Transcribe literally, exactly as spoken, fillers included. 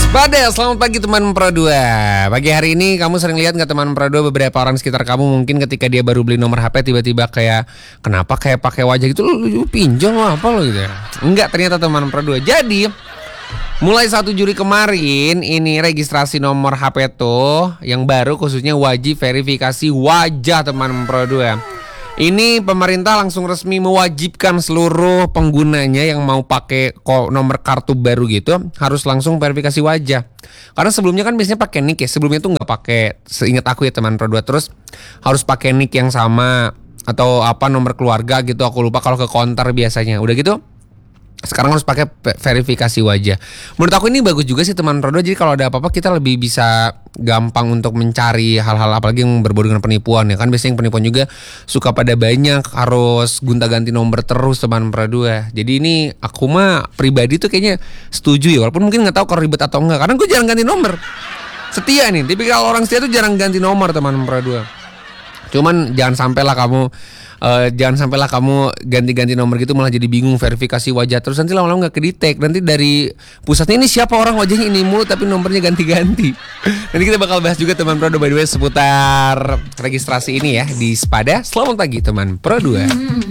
Pada selamat pagi teman Pro dua. Pagi hari ini kamu sering lihat nggak teman Pro dua, beberapa orang sekitar kamu mungkin ketika dia baru beli nomor H P tiba-tiba kayak kenapa kayak pakai wajah gitu, lu, lu pinjam lo apa lo gitu ya. Enggak, ternyata teman Pro dua. Jadi mulai satu Juli kemarin ini registrasi nomor H P tuh yang baru khususnya wajib verifikasi wajah teman Pro dua. Ini pemerintah langsung resmi mewajibkan seluruh penggunanya yang mau pakai nomor kartu baru gitu harus langsung verifikasi wajah. Karena sebelumnya kan biasanya pakai nick ya. Sebelumnya tuh nggak pakai, seingat aku ya teman Pro dua, terus harus pakai nick yang sama atau apa nomor keluarga gitu. Aku lupa kalau ke counter biasanya. Udah gitu sekarang harus pakai verifikasi wajah. Menurut aku ini bagus juga sih teman Pro dua. Jadi kalau ada apa-apa kita lebih bisa gampang untuk mencari hal-hal apalagi yang berbau dengan penipuan ya kan. Biasanya yang penipuan juga suka pada banyak harus gonta-ganti nomor terus teman Pro dua. Jadi ini aku mah pribadi tuh kayaknya setuju ya. Walaupun mungkin nggak tahu kalau ribet atau enggak. Karena gue jarang ganti nomor. Setia nih. Tapi kalau orang setia tuh jarang ganti nomor teman Pro dua. Cuman jangan sampailah kamu Uh, jangan sampailah kamu ganti-ganti nomor gitu malah jadi bingung verifikasi wajah terus nanti lama-lama nggak kedetek. Nanti dari pusatnya ini siapa orang wajahnya ini mulu tapi nomornya ganti-ganti. Nanti kita bakal bahas juga teman Pro dua by the way seputar registrasi ini ya di Spada. Selamat pagi teman Pro dua.